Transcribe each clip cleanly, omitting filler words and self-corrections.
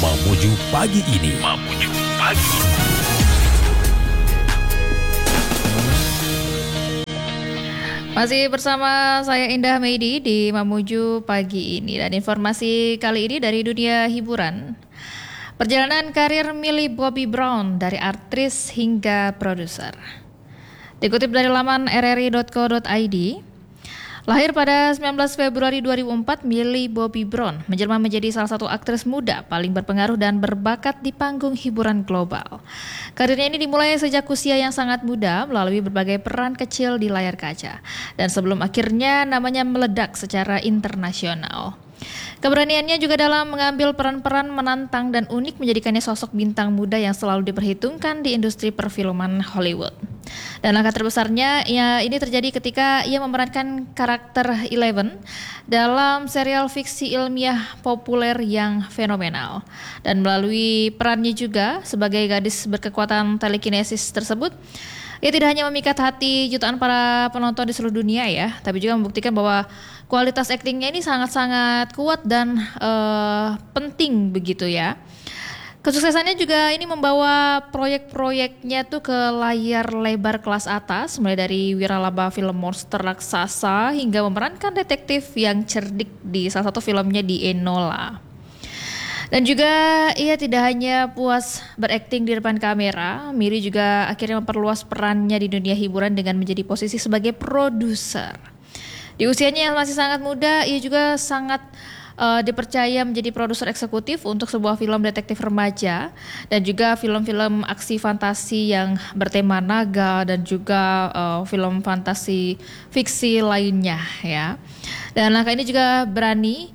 Mamuju Pagi ini. Mamuju Pagi. Masih bersama saya Indah Meidi di Mamuju Pagi ini. Dan informasi kali ini dari dunia hiburan. Perjalanan karir Millie Bobby Brown dari aktris hingga produser. Dikutip dari laman rri.co.id, lahir pada 19 Februari 2004, Millie Bobby Brown menjelma menjadi salah satu aktris muda paling berpengaruh dan berbakat di panggung hiburan global. Karirnya ini dimulai sejak usia yang sangat muda melalui berbagai peran kecil di layar kaca. Dan sebelum akhirnya namanya meledak secara internasional. Keberaniannya juga dalam mengambil peran-peran menantang dan unik menjadikannya sosok bintang muda yang selalu diperhitungkan di industri perfilman Hollywood. Dan langkah terbesarnya ini terjadi ketika ia memerankan karakter Eleven dalam serial fiksi ilmiah populer yang fenomenal. Dan melalui perannya juga sebagai gadis berkekuatan telekinesis tersebut, ia tidak hanya memikat hati jutaan para penonton di seluruh dunia ya, tapi juga membuktikan bahwa kualitas aktingnya ini sangat-sangat kuat dan penting begitu ya. Kesuksesannya juga ini membawa proyek-proyeknya tuh ke layar lebar kelas atas, mulai dari wiralaba film monster raksasa hingga memerankan detektif yang cerdik di salah satu filmnya di Enola. Dan juga ia tidak hanya puas berakting di depan kamera, Millie juga akhirnya memperluas perannya di dunia hiburan dengan menjadi posisi sebagai produser. Di usianya yang masih sangat muda, ia juga sangat dipercaya menjadi produser eksekutif untuk sebuah film detektif remaja dan juga film-film aksi fantasi yang bertema naga dan juga film fantasi fiksi lainnya ya. Dan langkah ini juga berani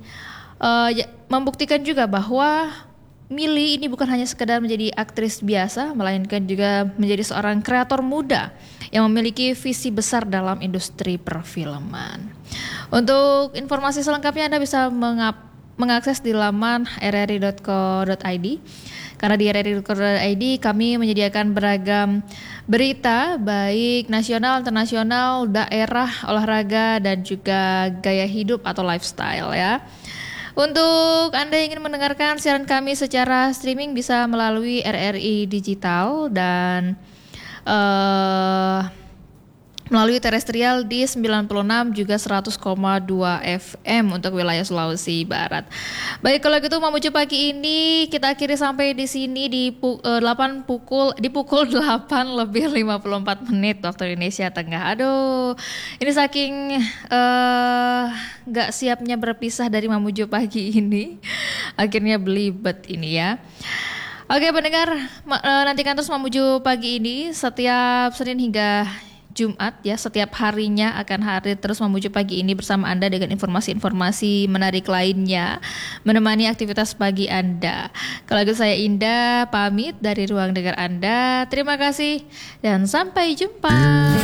membuktikan juga bahwa Millie ini bukan hanya sekedar menjadi aktris biasa, melainkan juga menjadi seorang kreator muda yang memiliki visi besar dalam industri perfilman. Untuk informasi selengkapnya Anda bisa mengakses di laman rri.co.id. Karena di rri.co.id kami menyediakan beragam berita baik nasional, internasional, daerah, olahraga dan juga gaya hidup atau lifestyle ya. Untuk Anda yang ingin mendengarkan siaran kami secara streaming bisa melalui RRI Digital dan melalui terestrial di 96 juga 100,2 FM untuk wilayah Sulawesi Barat. Baik, kalau gitu Mamuju Pagi ini kita akhiri sampai di sini di pukul 8 lebih 54 menit waktu Indonesia Tengah. Aduh, ini saking gak siapnya berpisah dari Mamuju Pagi ini, akhirnya belibet ini ya. Oke pendengar, nantikan terus Mamuju Pagi ini setiap Senin hingga Jumat ya, setiap harinya akan hadir terus Mamuju Pagi ini bersama Anda dengan informasi-informasi menarik lainnya, menemani aktivitas pagi Anda. Kalau gitu saya Indah pamit dari ruang dengar Anda. Terima kasih dan sampai jumpa.